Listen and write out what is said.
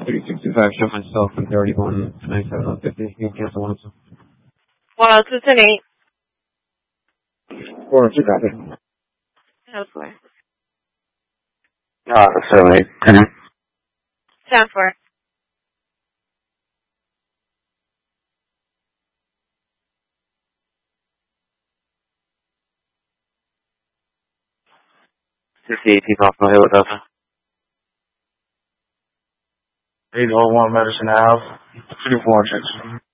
3065, show myself and 31, 97, 50. You can cancel one of them. 102 10 8. 402, copy. Elsewhere. 78, 10. 10 4. Off my hill, Delta. 801 Medicine Ave. 24 Jackson.